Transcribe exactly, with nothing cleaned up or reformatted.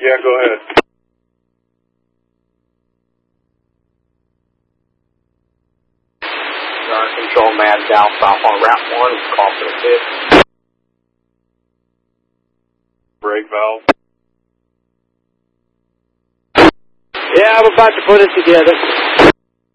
Yeah, go ahead. Uh, control Mad South off on Route one, call for the fifth. Brake valve. Yeah, I'm about to put it together.